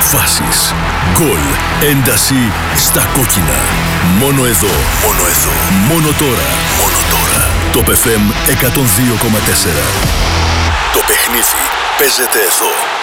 Φάσεις, γκολ, ένταση στα κόκκινα. Μόνο εδώ, μόνο εδώ, μόνο τώρα, μόνο τώρα. Top FM 102,4. Το παιχνίδι παίζεται εδώ.